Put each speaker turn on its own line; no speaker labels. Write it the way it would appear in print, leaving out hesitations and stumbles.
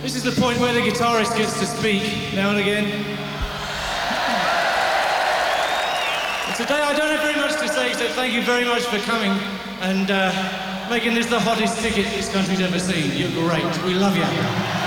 This is the point where the guitarist gets to speak now and again. But today I don't have very much to say, so thank you very much for coming and making this the hottest ticket this country's ever seen. You're great. We love you.